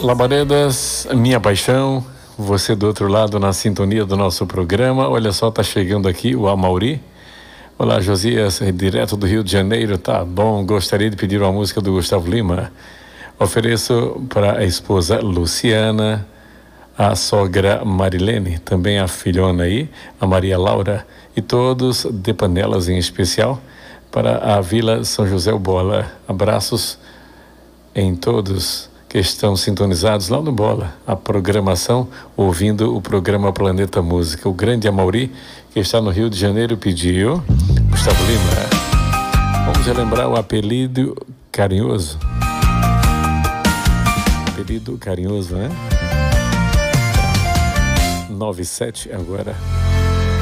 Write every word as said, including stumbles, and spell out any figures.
Labaredas, minha paixão, você do outro lado na sintonia do nosso programa. Olha só, tá chegando aqui o Amauri. Olá, Josias, direto do Rio de Janeiro. Tá bom, gostaria de pedir uma música do Gustavo Lima. Ofereço para a esposa Luciana, a sogra Marilene, também a filhona aí, a Maria Laura, e todos de Panelas em especial, para a Vila São José Bola. Abraços em todos que estão sintonizados lá no Bola, a programação, ouvindo o programa Planeta Música. O grande Amauri, que está no Rio de Janeiro, pediu Gustavo Lima. Vamos relembrar o apelido carinhoso. Apelido carinhoso, né? nove sete agora.